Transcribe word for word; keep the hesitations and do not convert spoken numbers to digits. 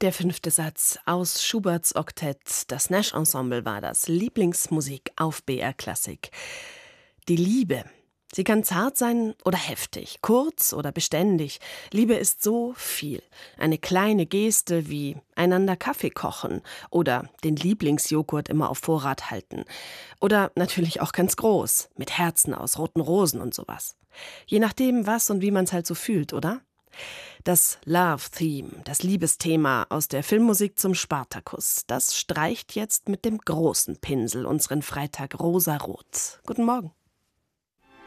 Der fünfte Satz aus Schuberts Oktett, das Nash-Ensemble war das, Lieblingsmusik auf B R Klassik. Die Liebe, sie kann zart sein oder heftig, kurz oder beständig. Liebe ist so viel. Eine kleine Geste wie einander Kaffee kochen oder den Lieblingsjoghurt immer auf Vorrat halten. Oder natürlich auch ganz groß, mit Herzen aus roten Rosen und sowas. Je nachdem, was und wie man es halt so fühlt, oder? Das Love-Theme, das Liebesthema aus der Filmmusik zum Spartacus, das streicht jetzt mit dem großen Pinsel unseren Freitag rosarot. Guten Morgen.